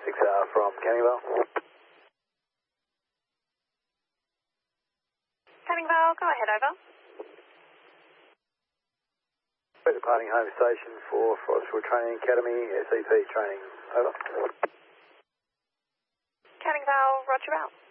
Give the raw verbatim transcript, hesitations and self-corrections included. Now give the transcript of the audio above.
six R from Canning Vale. Canning Vale, go ahead, over. We're departing home station for Forestwood Training Academy, S E P training, over. Canning Vale, roger out.